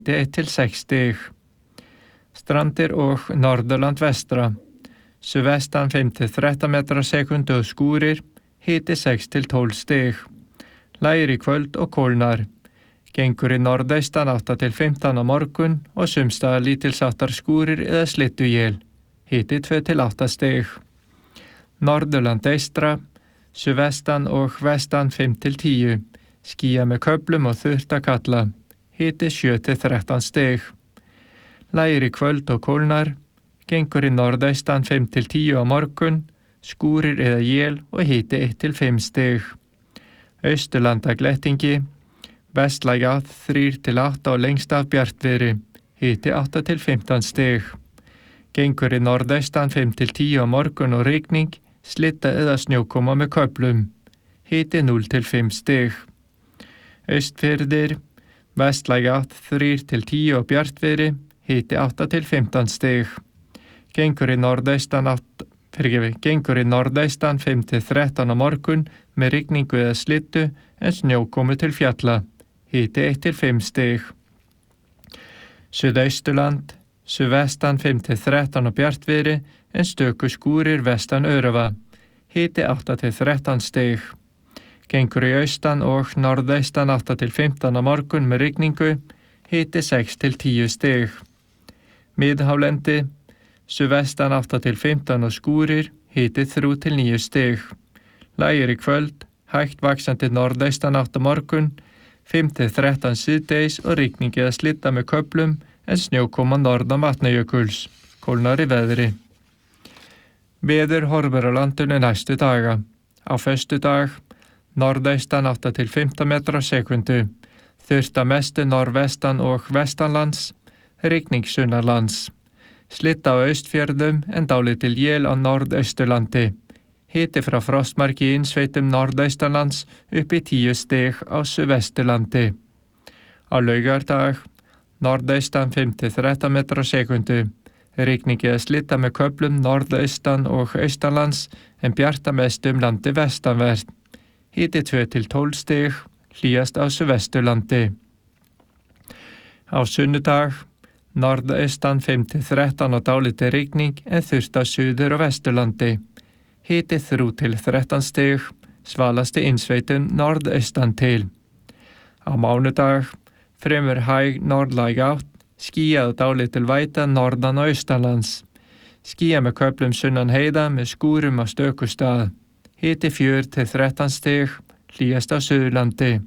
1 til 6 stig. Strandir og Norðurland vestra. Suðvestan 5 til 13 metrar á sekundu og skúrir, hiti 6 til 12 stig. Lægir í kvöld og kólnar. Gengur í norðaustan 8 til 15 á morgun og sumstaðar lítilsháttar skúrir eða slydduél, hiti 2 til 8 stig. Norðurland eystra, suðvestan og vestan 5 til 10, skýjað með köflum og þurrt að kalla, hiti 7 til 13 stig. Lægir í kvöld og kólnar, gengur í norðaustan 5 til 10 á morgun, skúrir eða él og hiti 1 til 5 stig. Austurlanda glettingi, vestlæg átt 3 til 8 og lengst af bjartviðri, hiti 8 til 15 stig. Gengur í norðaustan 5 til 10 á morgun og rigning, slydda eða snjókoma með köflum, hiti 0 til 5 stig. Austfirðir, vestlæg átt 3 til 10 og bjartviðri, hiti 8 til 15 stig. Gengur í norðaustan 5 til 13 á morgun með rigningu eða slyddu en snjókomu til fjalla, hiti 1 til 5 stig. Suðausturland, suðvestan 5 til 13 á bjartviðri en stöku skúrir vestan Öræfa, hiti 8 til 13 stig. Gengur í austan og norðaustan 8 til 15 á morgun með rigningu, hiti 6 til 10 stig. Miðhálendi, suðvestan 8 til 15 og skúrir, hiti 3 til 9 stig. Lægir í kvöld, hægt vaxandi norðaustan 8 á morgun, 5 til 13 síðdegis og rigning eða slydda með köflum en snjókoma norðan Vatnajökuls, kólnar í veðri. Veður horfir á landinu næstu daga. Á föstudag, norðaustan 8 til 15 metrar á sekundu, þurrt að mestu norðvestan og vestanlands, rigning sunnanlands. Slydda á Austfjörðum en dálítil él á Norðausturlandi. Hiti frá frostmarki í innsveitum norðaustanlands upp í 10 stig á Suðvesturlandi. Á laugardag, norðaustan 5 til 13 metrar á sekundu. Rigning eða slydda með köflum norðaustan og austanlands en bjarta mestu landi vestanvert. Hiti 2 til 12 stig, hlýjast á Suðvesturlandi. Á sunnudag, norðaustan 5 til 13 og dálítil rigning en þurrt á Suður- og Vesturlandi. Hiti 3 til 13 stig, svalasti innsveitum norðaustan til. Á mánudag, fremur hæg norðlæg átt, skýjað og dálítil væta norðan og austanlands. Skýjað með köflum sunnan heiða með skúrum á stöku stað. Hiti 4 til 13 stig, hlýjast á Suðurlandi.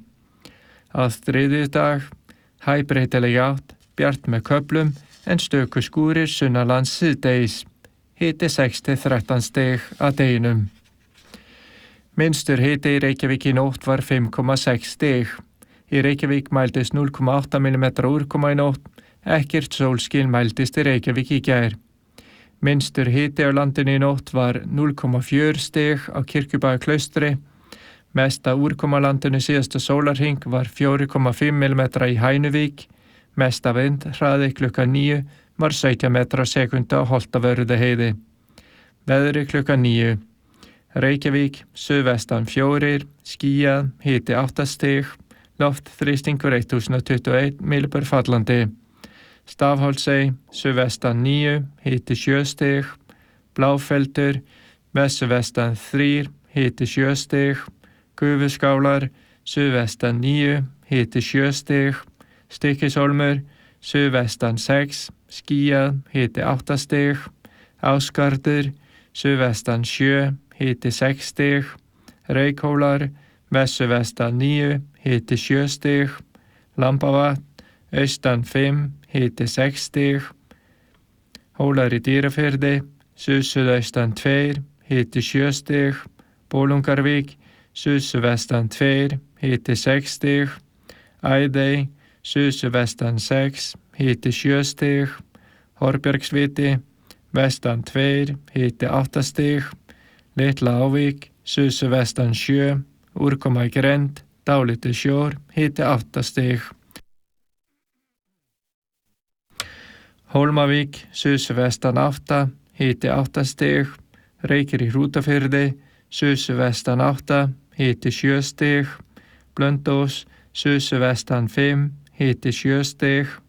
Á þriðjudag, hæg breytileg átt, bjart með köflum en stöku skúrir sunnanlands síðdegis. Hiti 6 til 13 stig að deginum. Minnstur hiti í Reykjavík í nótt var 5,6 stig. Í Reykjavík mældist 0,8 mm úrkoma í nótt, ekkert sólskin mældist í Reykjavík í gær. Minnstur hiti á landinu í nótt var 0,4 stig á Kirkjubæjarklaustri. Mesta úrkoma á landinu síðasta sólarhring var 4,5 mm í Hænuvík. Mesta vindhraði klukkan 9 var 17 metrar á sekundu á Holtavörðuheiði. Veðri klukkan 9. Reykjavík, suðvestan 4, skýjað, hiti 8 stig, loftþrýstingur 1021 millibör fallandi. Stafholtsey, suðvestan 9, hiti 7 stig, Bláfeldur, vesturvestan 3, hiti 7 stig, Gufuskálar, suðvestan 9, hiti 7 stig, Stykkishólmur, suðvestan 6, skýjað, hiti 8 stig, Ásgarður, suðvestan 7, hiti 6 stig, Reykhólar, vesturvestan 9, hiti 7 stig, Lambavatn, austan 5, hiti 6 stig, Hólar í Dýrafirði, suðsuðaustan 2, hiti 7 stig, Bolungarvík, suðsuðvestan 2, hiti 6 stig, Æðey, suðsuðvestan 6, hiti 7 stig, Horbjargsviti, vestan 2, hiti 8 stig, Litla Ávík, suðsuðvestan 7, úrkoma í grennd, dálítill sjór, hiti 8 stig. Hólmavík, suðsuðvestan 8, hiti 8 stig, Reykir í Hrútafirði, suðsuðvestan 8, hiti 7 stig, Blönduós, suðsuðvestan 5, hiti 7 stig,